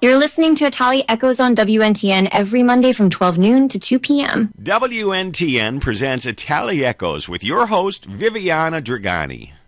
You're listening to Itali Echoes on WNTN every Monday from 12 noon to 2 p.m. WNTN presents Itali Echoes with your host, Viviana Dragani.